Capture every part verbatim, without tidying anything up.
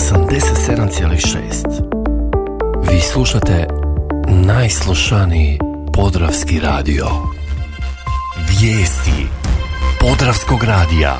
osamdeset sedam zarez šest. Vi slušate najslušaniji podravski radio. Vijesti Podravskog radija.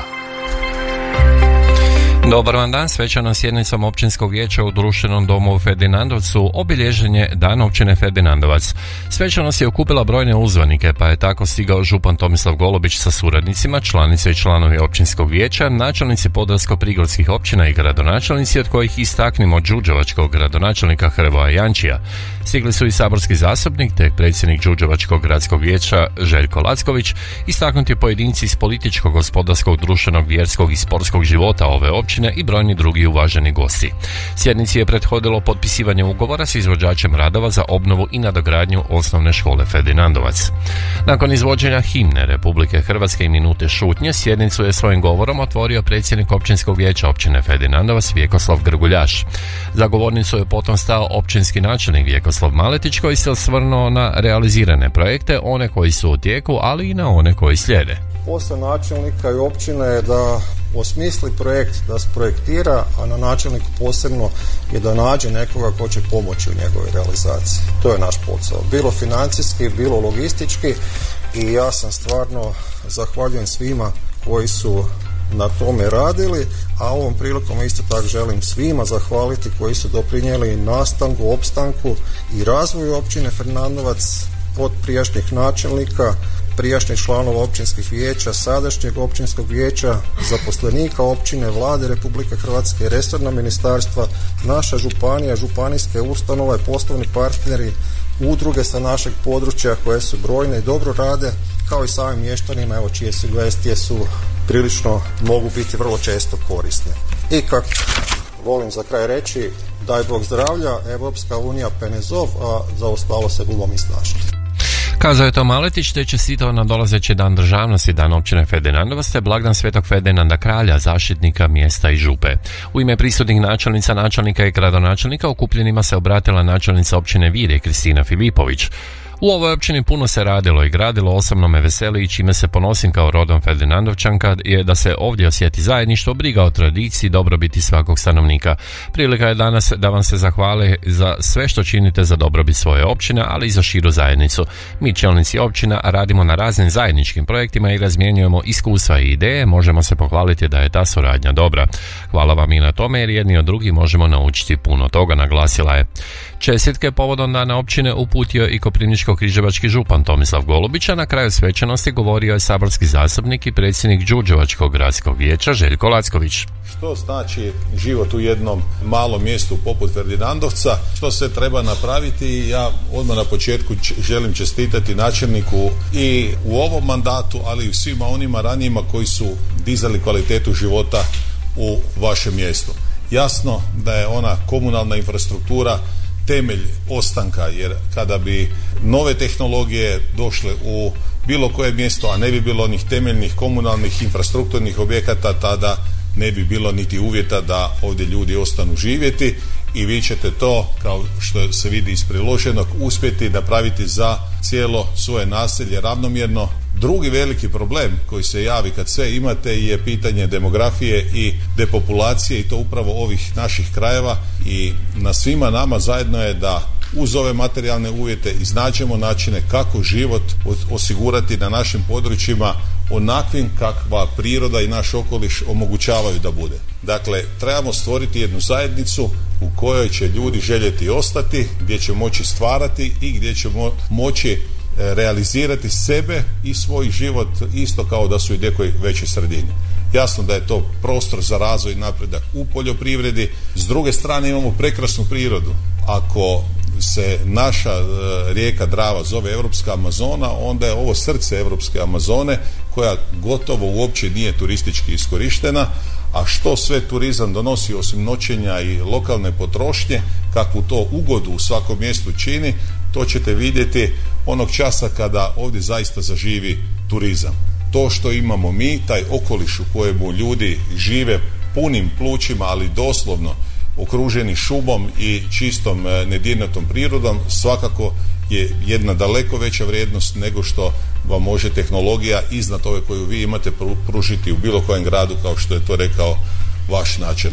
Dobar vam dan, svečanom sjednicom općinskog vijeća u društvenom domu u Ferdinandovcu obilježen je Dan općine Ferdinandovac. Svečanost je okupila brojne uzvanike, pa je tako stigao župan Tomislav Golubić sa suradnicima, članice i članovi općinskog vijeća, načelnici podravsko-prigorskih općina i gradonačelnici, od kojih istaknimo đurđevačkog gradonačelnika Hrvoja Jančija. Stigli su i saborski zastupnik te predsjednik đurđevačkog gradskog vijeća Željko Lacković, istaknuti pojedinci iz političkog, gospodarskog, društvenog, vjerskog i sportskog života ove općine i brojni drugi uvaženi gosti. Sjednici je prethodilo potpisivanje ugovora s izvođačem radova za obnovu i nadogradnju osnovne škole Ferdinandovac. Nakon izvođenja himne Republike Hrvatske i minute šutnje, sjednicu je svojim govorom otvorio predsjednik općinskog vijeća općine Ferdinandovac Vjekoslav Grguljaš. Za govornicu je potom stao općinski načelnik Vjekoslav Maletić, koji se osvrnuo na realizirane projekte, one koji su u tijeku, ali i na one koji slijede. Posao načelnika i općine je da osmisli projekt, da sprojektira, a na načelniku posebno je da nađe nekoga ko će pomoći u njegovoj realizaciji. To je naš posao. Bilo financijski, bilo logistički, i ja sam stvarno zahvaljujem svima koji su na tome radili, a ovom prilikom isto tako želim svima zahvaliti koji su doprinijeli nastanku, opstanku i razvoju općine Ferdinandovac, od prijašnjih načelnika, prijašnjih članova općinskih vijeća, sadašnjeg općinskog vijeća, zaposlenika općine, Vlade Republike Hrvatske, resorna ministarstva, naša županija, županijske ustanove, poslovni partneri, udruge sa našeg područja koje su brojne i dobro rade, kao i samim mještanima, evo, čije sugestije su prilično, mogu biti vrlo često korisne. I kako volim za kraj reći, daj Bog zdravlja, Evropska unija penezov, a za ostalo se budemo i snašli. Kazao je to Maletić, te čestitao na dolazeći dan državnosti, dan općine Ferdinandovac, te blagdan Svetog Ferdinanda Kralja, zaštitnika mjesta i župe. U ime prisutnih načelnica, načelnika i gradonačelnika okupljenima se obratila načelnica općine Virje Kristina Filipović. U ovoj općini puno se radilo i gradilo, osobno me veseli i čime se ponosim kao rodom Ferdinandovčanka je da se ovdje osjeti zajedništvo, briga o tradiciji, dobrobiti svakog stanovnika. Prilika je danas da vam se zahvale za sve što činite za dobrobit svoje općine, ali i za širu zajednicu. Mi, čelnici općina, radimo na raznim zajedničkim projektima i razmjenjujemo iskustva i ideje, možemo se pohvaliti da je ta suradnja dobra. Hvala vam i na tome, jer jedni od drugih možemo naučiti puno toga, naglasila je. Čestitke povodom dana općine uputio i koprivničko-križevački župan Tomislav Golubić, a na kraju svečanosti govorio je saborski zastupnik i predsjednik đurđevačkog gradskog vijeća Željko Lacković. Što znači život u jednom malom mjestu poput Ferdinandovca, što se treba napraviti? Ja odmah na početku želim čestitati načelniku i u ovom mandatu, ali i svima onima ranijima koji su dizali kvalitetu života u vašem mjestu. Jasno da je ona komunalna infrastruktura temelj ostanka, jer kada bi nove tehnologije došle u bilo koje mjesto, a ne bi bilo onih temeljnih komunalnih infrastrukturnih objekata, tada ne bi bilo niti uvjeta da ovdje ljudi ostanu živjeti, i vi ćete to, kao što se vidi iz priloženog, uspjeti napraviti za cijelo svoje naselje ravnomjerno. Drugi veliki problem koji se javi kad sve imate je pitanje demografije i depopulacije, i to upravo ovih naših krajeva, i na svima nama zajedno je da uz ove materijalne uvjete iznađemo načine kako život osigurati na našim područjima onakvim kakva priroda i naš okoliš omogućavaju da bude. Dakle, trebamo stvoriti jednu zajednicu u kojoj će ljudi željeti ostati, gdje će moći stvarati i gdje će mo- moći realizirati sebe i svoj život isto kao da su i nekoj većoj sredini. Jasno da je to prostor za razvoj i napredak u poljoprivredi. S druge strane imamo prekrasnu prirodu. Ako se naša e, rijeka Drava zove Europska Amazona, onda je ovo srce Europske Amazone, koja gotovo uopće nije turistički iskorištena. A što sve turizam donosi osim noćenja i lokalne potrošnje, kakvu to ugodu u svakom mjestu čini, to ćete vidjeti onog časa kada ovdje zaista zaživi turizam. To što imamo mi, taj okoliš u kojemu ljudi žive punim plućima, ali doslovno okruženi šumom i čistom nedirnutom prirodom, svakako je jedna daleko veća vrijednost nego što vam može tehnologija iznad ove koju vi imate pružiti u bilo kojem gradu, kao što je to rekao vaš načelnik.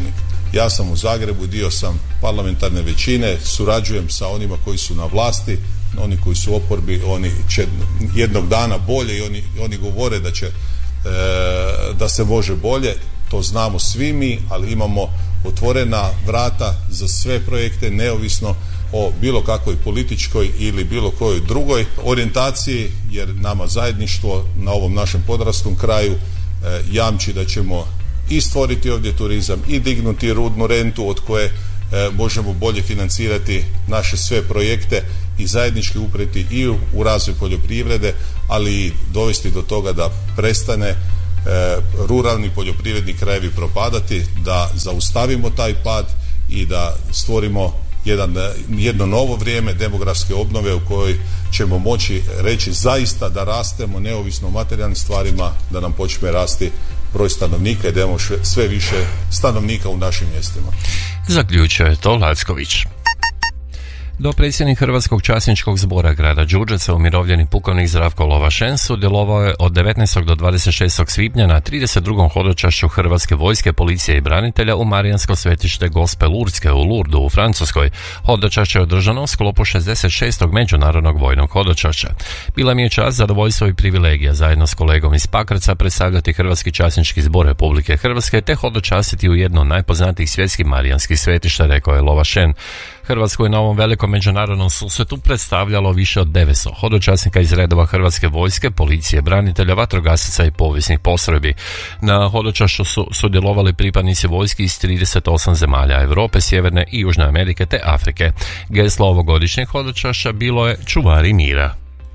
Ja sam u Zagrebu, dio sam parlamentarne većine, surađujem sa onima koji su na vlasti, oni koji su u oporbi, oni će jednog dana bolje i oni, oni govore da će e, da se može bolje, to znamo svi mi, ali imamo otvorena vrata za sve projekte, neovisno o bilo kakvoj političkoj ili bilo kojoj drugoj orijentaciji, jer nama zajedništvo na ovom našem podravskom kraju e, jamči da ćemo i stvoriti ovdje turizam i dignuti rudnu rentu od koje e, možemo bolje financirati naše sve projekte i zajednički upreti i u, u razvoj poljoprivrede, ali i dovesti do toga da prestane e, ruralni poljoprivredni krajevi propadati, da zaustavimo taj pad i da stvorimo jedan, jedno novo vrijeme demografske obnove u kojoj ćemo moći reći zaista da rastemo neovisno o materijalnim stvarima, da nam počne rasti broj stanovnika i da imamo sve više stanovnika u našim mjestima. Zaključio je to Lacković. Dopredsjednik Hrvatskog časničkog zbora grada Đurđevca, umirovljeni pukovnik Zdravko Lovašen, sudjelovao je od devetnaestog do dvadeset šestog svibnja na trideset drugom hodočašću Hrvatske vojske, policije i branitelja u Marijansko svetište Gospe Lurdske u Lurdu u Francuskoj. Hodočašće je održano u sklopu šezdeset šestog međunarodnog vojnog hodočašća. Bila mi je čast, zadovoljstvo i privilegija zajedno s kolegom iz Pakraca predstavljati Hrvatski časnički zbor Republike Hrvatske te hodočastiti u jedno od najpoznatijih svjetskih marijanskih svetišta, rekao je Lovašen. Hrvatsku je na ovom velikom međunarodnom susretu predstavljalo više od devetsto hodočasnika iz redova Hrvatske vojske, policije, branitelja, vatrogasaca i povijesnih postrojbi. Na hodočašću su sudjelovali pripadnici vojski iz trideset osam zemalja Europe, Sjeverne i Južne Amerike te Afrike. Geslo ovogodišnjeg hodočašća bilo je čuvari mira.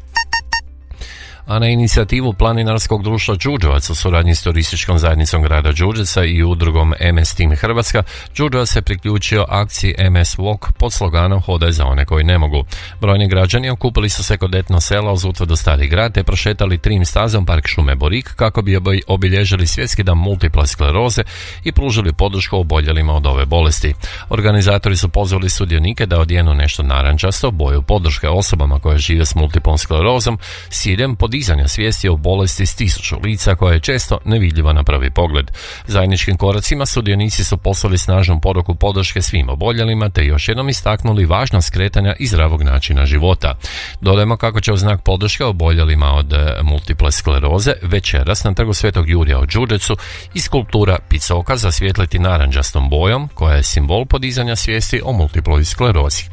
A na inicijativu Planinarskog društva Đurđevac u suradnji s turističkom zajednicom grada Đurđevca i udrugom M S Team Hrvatska, Đurđevac se priključio akciji M S Walk pod sloganom Hodaj za one koji ne mogu. Brojni građani okupili su se kod etno sela uz utvrdu Stari grad te prošetali trim stazom Park šume Borik kako bi obilježili svjetski dan multiple skleroze i pružili podršku oboljelima od ove bolesti. Organizatori su pozvali sudionike da odjenu nešto narančasto, boju podrške osobama koje žive s multiplom sklerozom, s ciljem podizanja svijesti o bolesti s tisuću lica koja je često nevidljiva na prvi pogled. Zajedničkim koracima sudionici su poslali snažnu poruku podrške svim oboljelima te još jednom istaknuli važnost kretanja i zdravog načina života. Dodajmo kako će u znak podrške oboljelima od multiple skleroze večeras na trgu Svetog Jurija u Đurđevcu i skulptura Picoka zasvijetliti narančastom bojom koja je simbol podizanja svijesti o multiploj sklerozi.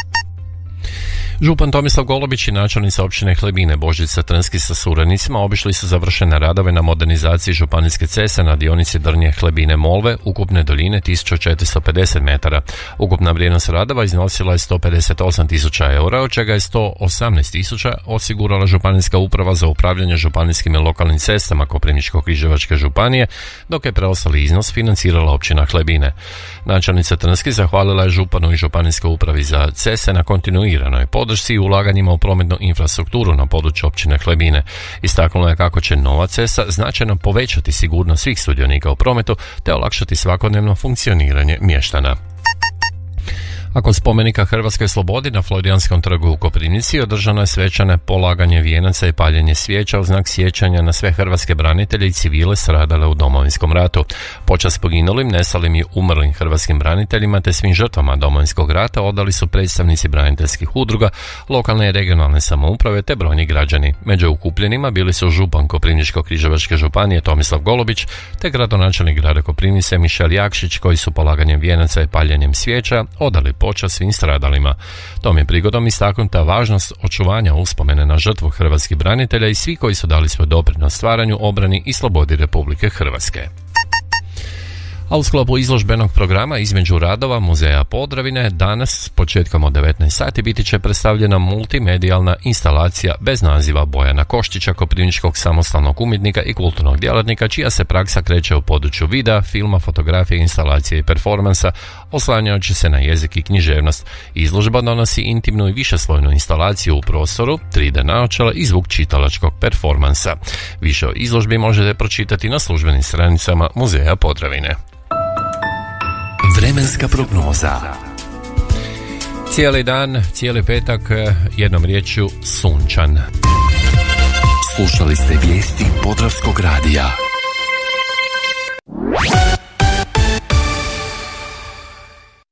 Župan Tomislav Golubić i načelnica općine Hlebine Božica Trnski sa suradnicima obišli su završene radove na modernizaciji županijske ceste na dionici Drnje Hlebine Molve ukupne duljine tisuću četiristo pedeset metara. Ukupna vrijednost radova iznosila je sto pedeset osam tisuća eura, od čega je sto osamnaest tisuća osigurala Županijska uprava za upravljanje županijskim i lokalnim cestama Koprivničko-križevačke županije, dok je preostali iznos financirala općina Hlebine. Načelnica Trnski zahvalila je županu i Županijskoj upravi za ceste na kontinuiranoj podršci i ulaganjima u prometnu infrastrukturu na području općine Hlebine. Istaknula je kako će nova cesta značajno povećati sigurnost svih sudionika u prometu te olakšati svakodnevno funkcioniranje mještana. A kod spomenika Hrvatskoj slobodi na Florijanskom trgu u Koprivnici održano je svečano polaganje vijenaca i paljenje svijeća u znak sjećanja na sve hrvatske branitelje i civile stradale u Domovinskom ratu. Počast poginulim, nestalim i umrlim hrvatskim braniteljima te svim žrtvama Domovinskog rata odali su predstavnici braniteljskih udruga, lokalne i regionalne samouprave te brojni građani. Među okupljenima bili su župan Koprivničko-križevačke županije Tomislav Golubić te gradonačelnik grada Koprivnice Mišel Jakšić, koji su polaganjem vijenaca i paljenjem svijeća odali počast svim stradalima. Tom je prigodom istaknuta važnost očuvanja uspomene na žrtvu hrvatskih branitelja i svi koji su dali svoj doprinos stvaranju, obrani i slobodi Republike Hrvatske. A u sklopu izložbenog programa između radova Muzeja Podravine danas s početkom od devetnaest sati biti će predstavljena multimedijalna instalacija bez naziva Bojana Koštića, koprivničkog samostalnog umjetnika i kulturnog djelatnika, čija se praksa kreće u području videa, filma, fotografije, instalacije i performansa, oslanjajući se na jezik i književnost. Izložba donosi intimnu i višeslojnu instalaciju u prostoru, tri D naočala i zvuk čitalačkog performansa. Više o izložbi možete pročitati na službenim stranicama Muzeja Podravine. Vremenska prognoza. Cijeli dan, cijeli petak, jednom riječju sunčan. Slušali ste vijesti Podravskog radija.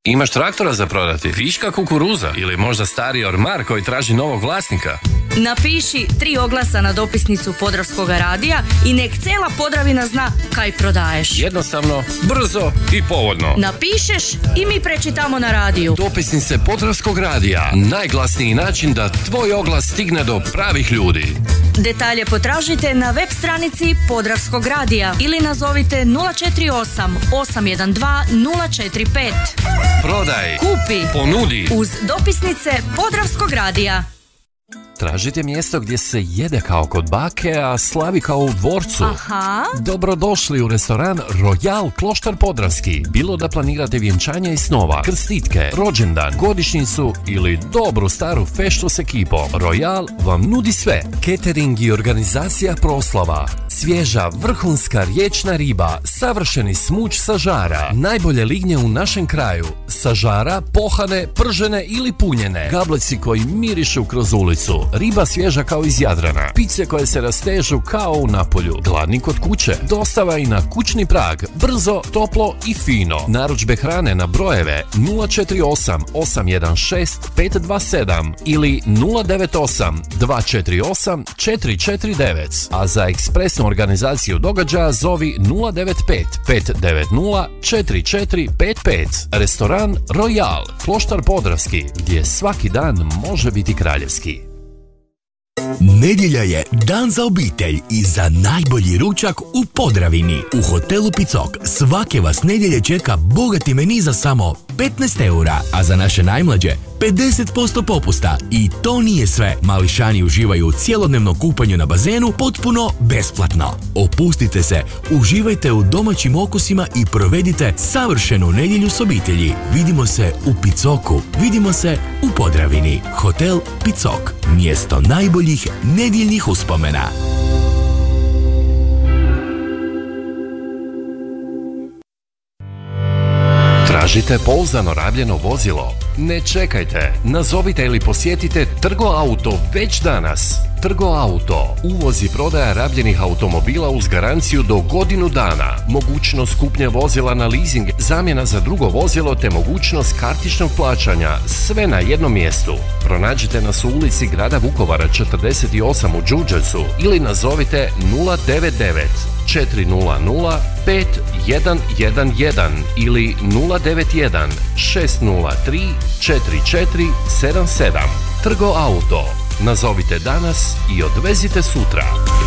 Imaš traktora za prodati, viška kukuruza ili možda stari ormar koji traži novog vlasnika? Napiši tri oglasa na dopisnicu Podravskog radija i nek cijela Podravina zna kaj prodaješ. Jednostavno, brzo i povoljno. Napišeš i mi prečitamo na radiju. Dopisnice Podravskog radija, najglasniji način da tvoj oglas stigne do pravih ljudi. Detalje potražite na web stranici Podravskog radija ili nazovite nula četiri osam osam jedan dva nula četiri pet. Prodaj, kupi, ponudi uz dopisnice Podravskog radija. Tražite mjesto gdje se jede kao kod bake, a slavi kao u dvorcu. Aha. Dobrodošli u restoran Royal Kloštar Podravski. Bilo da planirate vjenčanje i snova, krstitke, rođendan, godišnjicu ili dobru staru feštu s ekipom, Royal vam nudi sve. Catering i organizacija proslava, svježa vrhunska riječna riba, savršeni smuč sa žara, najbolje lignje u našem kraju, sa žara, pohane, pržene ili punjene, gableci koji mirišu kroz ulicu, riba svježa kao iz Jadrana, pice koje se rastežu kao u Napolju, gladni kod kuće, dostava i na kućni prag, brzo, toplo i fino. Narudžbe hrane na brojeve nula četiri osam osam jedan šest pet dva sedam ili nula devet osam dva četiri osam četiri četiri devet, a za ekspresnu organizaciju događaja zovi nula devet pet pet devet nula četiri četiri pet pet. Restoran Royal, Kloštar Podravski, gdje svaki dan može biti kraljevski. Nedjelja je dan za obitelj i za najbolji ručak u Podravini. U hotelu Picok svake vas nedjelje čeka bogati meni za samo petnaest eura, a za naše najmlađe pedeset posto popusta. I to nije sve. Mališani uživaju u cjelodnevnom kupanju na bazenu potpuno besplatno. Opustite se, uživajte u domaćim okusima i provedite savršenu nedjelju s obitelji. Vidimo se u Picoku. Vidimo se u Podravini. Hotel Picok. Mjesto najboljih nedjeljnih uspomena. Tražite pouzdano rabljeno vozilo? Ne čekajte, nazovite ili posjetite Trgo Auto već danas. Trgo Auto, uvoz i prodaja rabljenih automobila uz garanciju do godinu dana, mogućnost kupnje vozila na leasing, zamjena za drugo vozilo te mogućnost kartičnog plaćanja, sve na jednom mjestu. Pronađite nas u ulici grada Vukovara četrdeset osam u Đurđevcu ili nazovite nula devet devet četiri nula nula pet jedan jedan jedan ili nula devet jedan šest nula tri četiri četiri sedam sedam. Trgo Auto. Nazovite danas i odvezite sutra.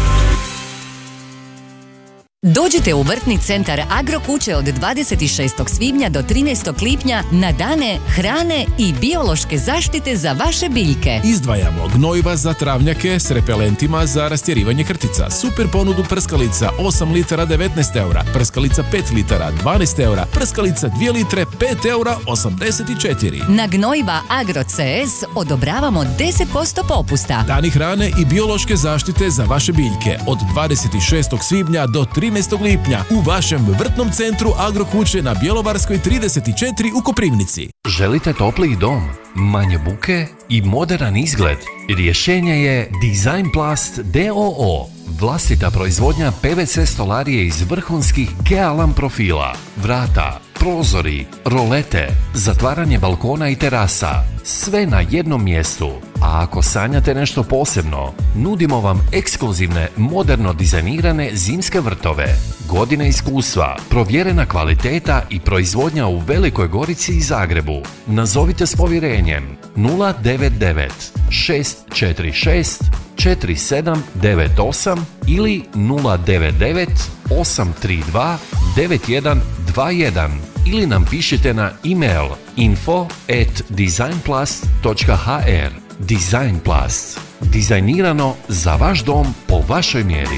Dođite u vrtni centar Agrokuće od dvadeset šestog svibnja do trinaestog lipnja na dane hrane i biološke zaštite za vaše biljke. Izdvajamo gnojiva za travnjake s repelentima za rastjerivanje krtica. Super ponudu prskalica osam litara devetnaest eura, prskalica pet litara dvanaest eura, prskalica dvije litre pet eura osamdeset četiri. Na gnojiva Agro C S odobravamo deset posto popusta. Dani hrane i biološke zaštite za vaše biljke od dvadeset šestog svibnja do trinaestog lipnja u vašem vrtnom centru Agrokuće na Bjelovarskoj trideset četiri u Koprivnici. Želite topliji dom, manje buke i moderan izgled? Rješenje je Designplast d o o. Vlastita proizvodnja P V C stolarije iz vrhunskih Gealam profila, vrata, prozori, rolete, zatvaranje balkona i terasa, sve na jednom mjestu. A ako sanjate nešto posebno, nudimo vam ekskluzivne, moderno dizajnirane zimske vrtove. Godine iskustva, provjerena kvaliteta i proizvodnja u Velikoj Gorici i Zagrebu. Nazovite s povjerenjem nula devet devet šest četiri šest četiri sedam devet osam ili nula devet devet osam tri dva devet jedan dva jedan ili nam pišite na e-mail info at designplast točka h r. Designplast. Dizajnirano za vaš dom po vašoj mjeri.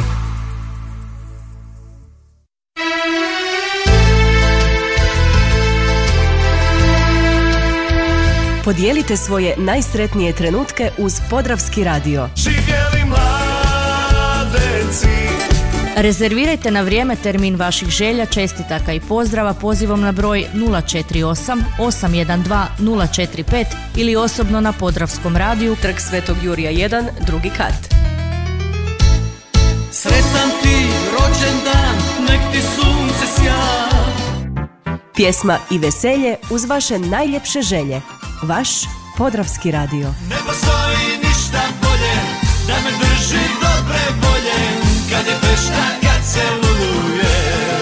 Podijelite svoje najsretnije trenutke uz Podravski radio. Živjeli mladenci. Rezervirajte na vrijeme termin vaših želja, čestitaka i pozdrava pozivom na broj nula četiri osam osam jedan dva nula četiri pet ili osobno na Podravskom radiju, Trg Svetog Jurija jedan, drugi kat. Sretan ti rođendan, nek ti sunce sja, Pjesma i veselje uz vaše najljepše želje. Vaš Podravski radio. Ne postoji ništa bolje da me drži dobre volje, kad je fešta, kad se luluje.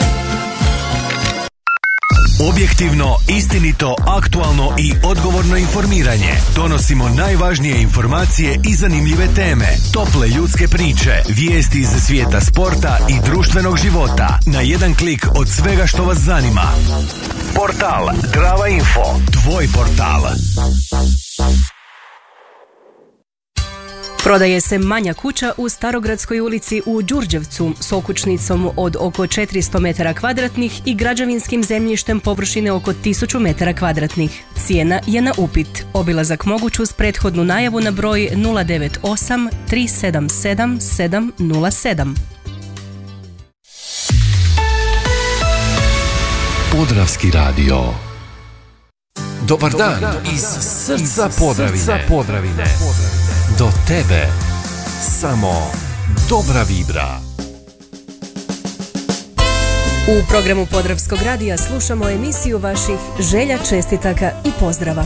Objektivno, istinito, aktualno i odgovorno informiranje. Donosimo najvažnije informacije i zanimljive teme, tople ljudske priče, vijesti iz svijeta sporta i društvenog života na jedan klik od svega što vas zanima. Portal Drava Info, tvoj portal. Prodaje se manja kuća u Starogradskoj ulici u Đurđevcu s okućnicom od oko četiristo metara kvadratnih i građevinskim zemljištem površine oko tisuću metara kvadratnih. Cijena je na upit. Obilazak moguć uz prethodnu najavu na broj nula devet osam tri sedam sedam sedam nula sedam. Podravski radio. Dobar dan iz srca Podravine. Podravine. Do tebe samo dobra vibra. U programu Podravskog radija slušamo emisiju vaših želja, čestitaka i pozdrava.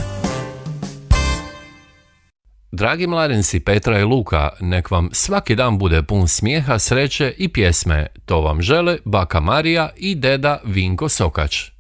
Dragi mladenci Petra i Luka, nek vam svaki dan bude pun smijeha, sreće i pjesme. To vam žele baka Marija i deda Vinko Sokač.